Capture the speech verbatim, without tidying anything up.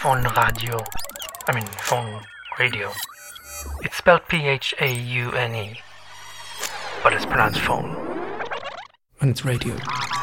phone radio. I mean, phone radio. It's spelled P H A U N E, but it's pronounced phone. And it's radio.